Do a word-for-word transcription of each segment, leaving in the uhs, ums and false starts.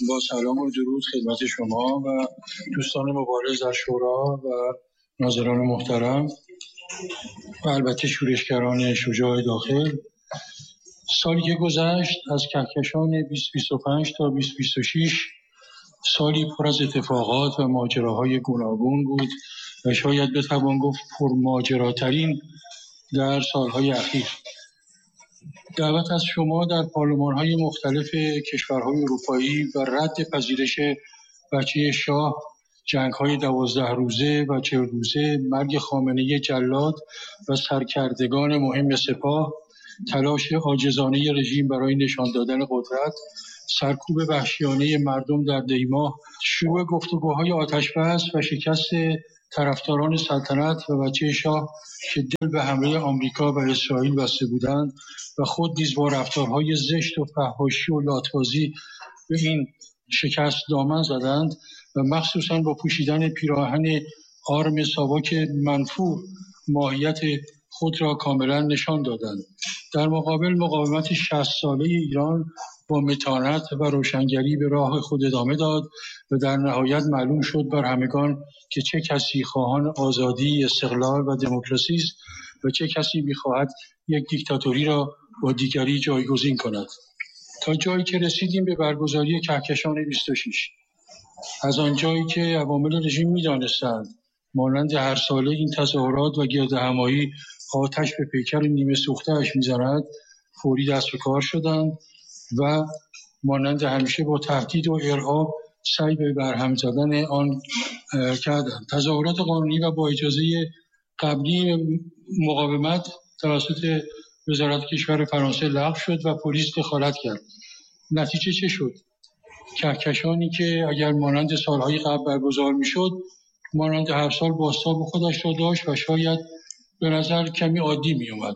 با سلام و درود خدمت شما و دوستان مبارز در شورا و ناظران محترم و البته شورشگران شجاع داخل. سالی که گذشت از کهکشان بیست بیست و پنج تا بیست بیست و شش سالی پر از اتفاقات و ماجراهای گوناگون بود و شاید بتوان گفت پرماجراترین در سالهای اخیر. دعوت از شما در پارلمان‌های مختلف کشورهای اروپایی و رد پذیرش بچه شاه، جنگ‌های دوازده روزه و چهل روزه، مرگ خامنه‌ای جلاد و سرکردگان مهم سپاه، تلاش عاجزانه رژیم برای نشان دادن قدرت، سرکوب وحشیانه مردم در دیماه، شروع گفتگوهای آتش‌بس و شکست طرفداران سلطنت و بچه شاه که دل به حمله آمریکا و اسرائیل بسته بودند و خود نیز با رفتارهای زشت و فحاشی و لاتبازی به این شکست دامن زدند و مخصوصاً با پوشیدن پیراهن آرم ساواک منفور ماهیت خود را کاملا نشان دادند. در مقابل مقاومت شصت ساله ایران با متانت و روشنگری به راه خود ادامه داد و در نهایت معلوم شد بر همگان که چه کسی خواهان آزادی، استقلال و دموکراسی است و چه کسی می‌خواهد یک دیکتاتوری را با دیگری جایگزین کند. تا جایی که رسیدیم به برگزاری کهکشان بیست و شش، از آنجایی که عوامل رژیم می‌دانستند مانند هر ساله این تظاهرات و گردهمایی آتش به پیکر نیمه سوخته‌اش می‌زند، فوری دست به کار شدند و مانند همیشه با تهدید و ارهاب سعی به برهم زدن آن کردند. تظاهرات قانونی و با اجازه قبلی مقاومت توسط وزارت کشور فرانسه لغو شد و پلیس دخالت کرد. نتیجه چه شد؟ کهکشانی که اگر مانند سالهای قبل برگزار میشد، مانند هر سال بازتاب خودش را داشت و شاید به نظر کمی عادی می اومد،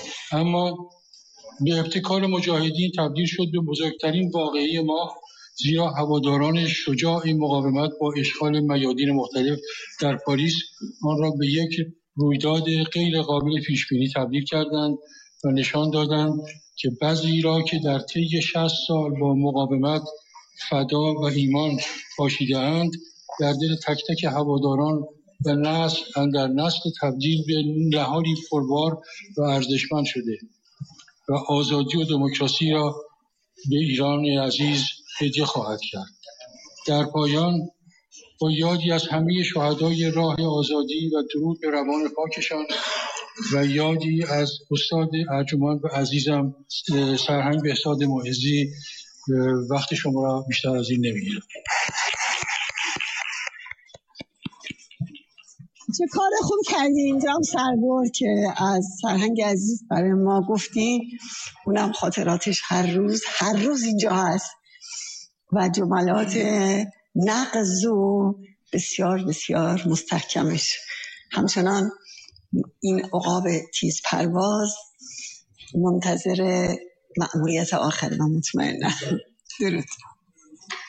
اما به ابتکار مجاهدین تبدیل شد به بزرگترین واقعه ما، زیرا هواداران شجاع مقاومت با اشغال میادین مختلف در پاریس آن را به یک رویداد غیر قابل پیش بینی تبدیل کردند و نشان دادند که بعضی را که در طی شصت سال با مقاومت فدا و ایمان پاشیده‌اند در دل تک تک هواداران و نسل اندر نسل تبدیل به نهالی پربار و ارزشمند شده و آزادی و دموکراسی را به ایران عزیز هدیه خواهد کرد. در پایان با یادی از همه شهدای راه آزادی و درود به روان پاکشان و یادی از استاد ارجمند و عزیزم سرهنگ بهزاد معزی، وقت شما را بیشتر از این نمیگیرم. چه کار خوب کردی اینجا هم سربر که از سرهنگ عزیز برای ما گفتی، اونم خاطراتش هر روز هر روز اینجا هست و جملات نغز و بسیار بسیار مستحکمش. همچنان این عقاب تیز پرواز منتظر مأموریت آخر و مطمئنه. درود.